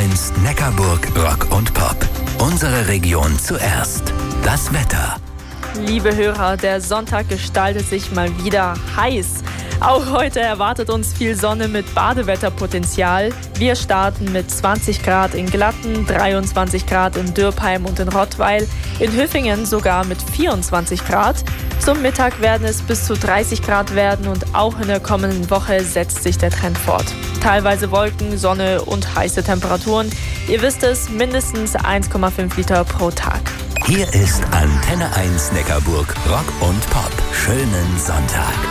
1 Neckarburg Rock und Pop. Unsere Region zuerst. Das Wetter. Liebe Hörer, der Sonntag gestaltet sich mal wieder heiß. Auch heute erwartet uns viel Sonne mit Badewetterpotenzial. Wir starten mit 20 Grad in Glatten, 23 Grad in Dürpheim und in Rottweil, in Hüffingen sogar mit 24 Grad. Zum Mittag werden es bis zu 30 Grad werden und auch in der kommenden Woche setzt sich der Trend fort. Teilweise Wolken, Sonne und heiße Temperaturen. Ihr wisst es, mindestens 1,5 Liter pro Tag. Hier ist Antenne 1 Neckarburg Rock und Pop. Schönen Sonntag.